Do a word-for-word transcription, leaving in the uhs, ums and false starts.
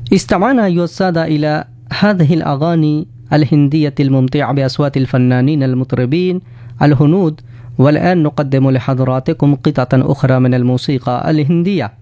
استمعنا أيها السادة إلى هذه الأغاني الهندية الممتعة بأصوات الفنانين المطربين الهنود، والآن نقدم لحضراتكم قطعة أخرى من الموسيقى الهندية.